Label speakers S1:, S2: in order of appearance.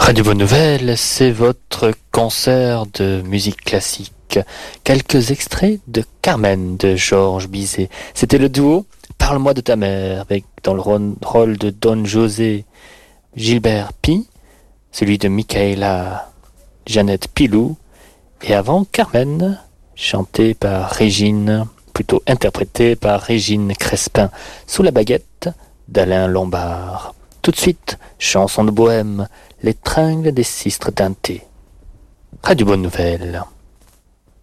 S1: Radio Bonne Nouvelle, c'est votre concert de musique classique. Quelques extraits de Carmen de Georges Bizet. C'était le duo Parle-moi de ta mère, avec dans le rôle de Don José Gilbert Pi, celui de Michaela Jeannette Pilou, et avant Carmen, chantée par Régine, plutôt interprétée par Régine Crespin, sous la baguette d'Alain Lombard. Tout de suite, chanson de bohème, les tringles des sistres teintées. Radio Bonne Nouvelle.